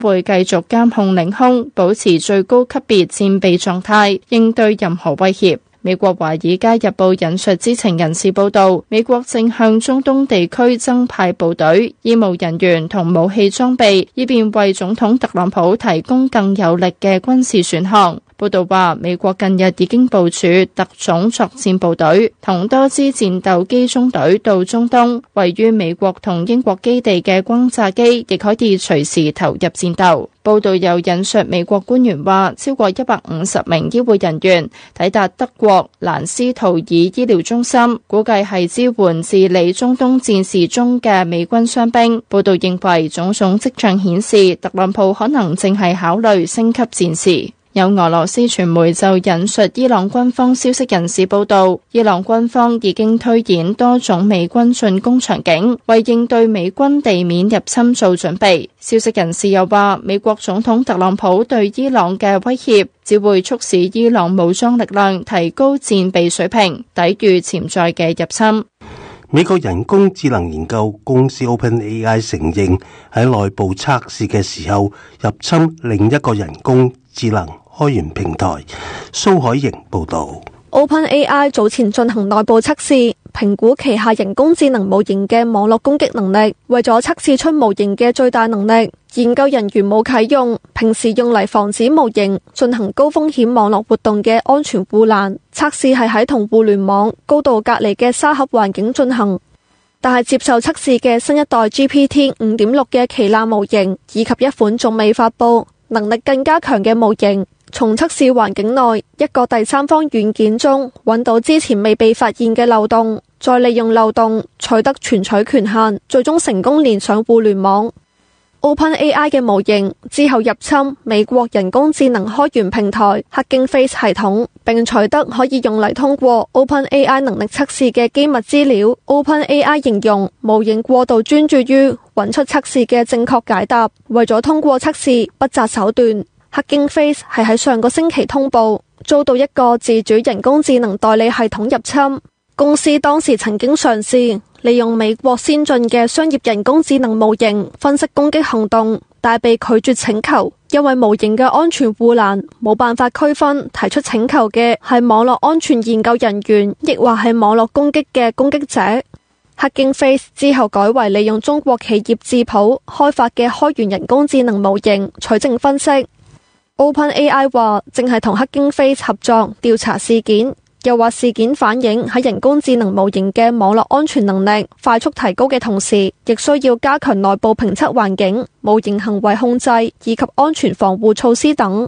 會繼續監控領空，保持最高級別戰備狀態，應對任何威脅。美國《華爾街日報》引述知情人士報道，美國正向中東地區增派部隊、醫務人員同武器裝備，以便為總統特朗普提供更有力嘅軍事選項。報道話，美國近日已經部署特種作戰部隊同多支戰鬥機中隊到中東，位於美國同英國基地嘅轟炸機亦可以隨時投入戰鬥。報道又引述美國官員話，超過150名醫護人員抵達德國蘭斯圖爾醫療中心，估計係支援治理中東戰事中嘅美軍傷兵。報道認為，種種跡象顯示特朗普可能正係考慮升級戰事。有俄羅斯傳媒就引述伊朗軍方消息人士報道，伊朗軍方已經推演多種美軍進攻場景，為應對美軍地面入侵做準備。消息人士又話，美國總統特朗普對伊朗嘅威脅只會促使伊朗武裝力量提高戰備水平，抵禦潛在嘅入侵。 美國人工智能研究公司 OpenAI 承認喺內部測試嘅時候入侵另一個人工智能開源平台。蘇海瑩報道。 OpenAI 早前進行內部測試，評估旗下人工智能模型嘅網絡攻擊能力。為咗測試出模型嘅最大能力，研究人員冇啟用平時用嚟防止模型進行高風險網絡活動嘅安全護欄。測試係喺同互聯網高度隔離嘅沙盒環境進行，但係接受測試嘅新一代 GPT 5.6 嘅旗艦模型以及一款仲未發佈、能力更加強嘅模型，從測試環境內一個第三方軟件中揾到之前未被發現嘅漏洞，再利用漏洞取得存取權限，最終成功連上互聯網。OpenAI 嘅模型之後入侵美國人工智能開源平台 Hugging Face 系統，並取得可以用嚟通過 OpenAI 能力測試嘅機密資料。OpenAI 形容模型過度專注於揾出測試嘅正確解答，為咗通過測試不擇手段。Hugging Face 係喺上個星期通報遭到一個自主人工智能代理系統入侵。公司當時曾經嘗試利用美國先進嘅商業人工智能模型分析攻擊行動，但被拒絕請求，因為模型嘅安全護欄冇辦法區分提出請求嘅係網絡安全研究人員，亦或係網絡攻擊嘅攻擊者。Hugging Face 之後改為利用中國企業智譜開發嘅開源人工智能模型取證分析。OpenAI 話正係同 Hugging Face 合作調查事件，又話事件反映喺人工智能模型嘅網絡安全能力快速提高嘅同時，亦需要加強內部評測環境、模型行為控制以及安全防護措施等。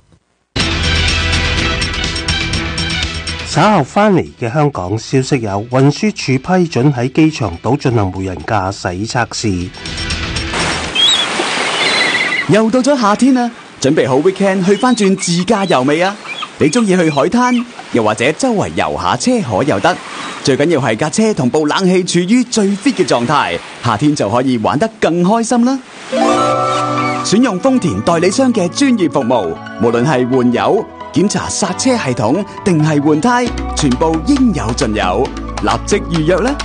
稍後翻嚟嘅香港消息有，運輸署批准喺機場島進行無人駕駛測試。 又到咗夏天啦，準備好 weekend 去翻轉自駕遊未啊？你中意去海灘，又或者周圍遊下車河又得，最緊要係架車同部冷氣處於最 fit 嘅狀態，夏天就可以玩得更開心啦！選用豐田代理商嘅專業服務，無論係換油、檢查剎車系統定係換胎，全部應有盡有，立即預約啦！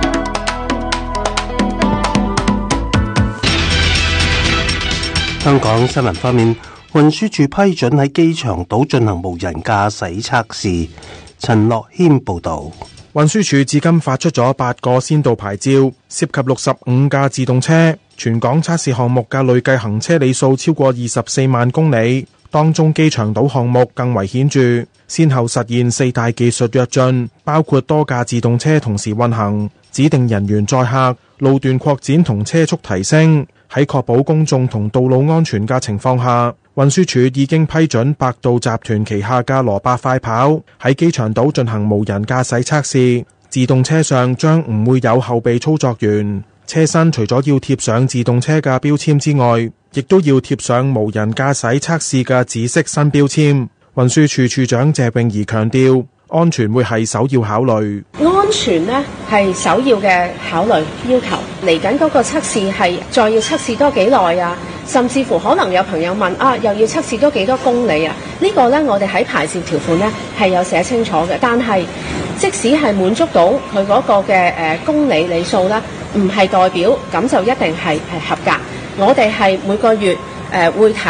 香港新聞方面，運輸署批准喺機場島進行無人駕駛測試。陳樂謙報道。 運輸署至今發出咗8個先導牌照，涉及65架自動車，全港測試項目嘅累計行車里數超過24萬公里，當中機場島項目更為顯著，先後實現4大技術躍進，包括多架自動車同時運行、指定人員載客、路段擴展同車速提升。喺確保公眾同道路安全嘅情況下，運輸署已經批准百度集團旗下嘅羅伯快跑喺機場島進行無人駕駛測試。自動車上將唔會有後備操作員，車身除咗要貼上自動車嘅標籤之外，亦都要貼上無人駕駛測試嘅紫色新標籤。運輸署署長謝穎儀強調，安全會係首要考慮。 安全呢係首要嘅考慮要求。嚟緊嗰個測試係再要測試多幾耐啊？甚至乎可能有朋友問啊，又要測試多幾多公里啊？呢個呢，我哋喺牌照條款呢係有寫清楚嘅。但係即使係滿足到佢嗰個嘅公里里數呢，唔係代表咁就一定係合格。我哋係每個月會睇